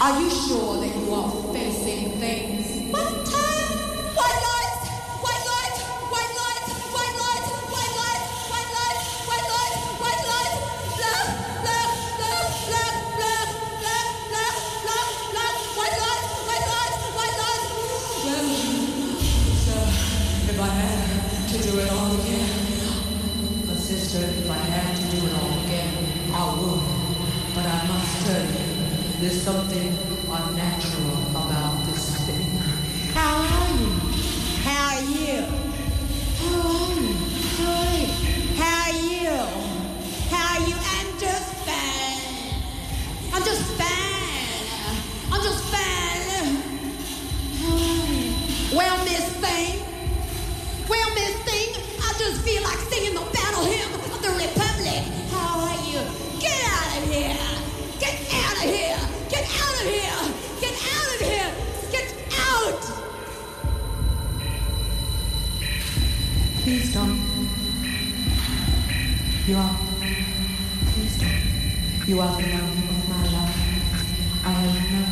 Are you sure that you are facing things? One time, white light, white light, white light, white light, white light, white light, white light, white light, black, black, black, black, black, black, black, black, black, white light, white light, white light. Well, sir, if I had to do it all again, but sister, if I had to do it all again, I would. But I must tell you, there's something unnatural about this thing. How are you? How are you? How are you? How are you? How are you? I'm just fine. I'm just fine. I'm just fine. How are you? Well, Miss Thing. Well, Miss Thing, I just feel like singing the battle hymn of the Republic. How are you? Get out of here. Get out of here. Get out of here. Get out of here. Get out. Please don't. Please don't. You are the love of my life. I have never